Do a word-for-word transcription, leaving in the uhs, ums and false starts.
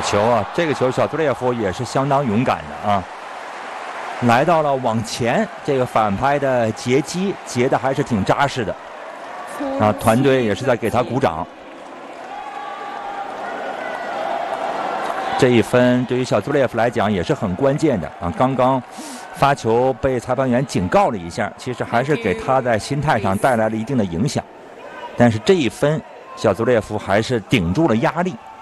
球啊！这个球小杜列夫也是相当勇敢的啊，来到了往前，这个反拍的截击截的还是挺扎实的啊，团队也是在给他鼓掌。这一分对于小杜列夫来讲也是很关键的啊！刚刚发球被裁判员警告了一下，其实还是给他在心态上带来了一定的影响。但是这一分，小杜列夫还是顶住了压力。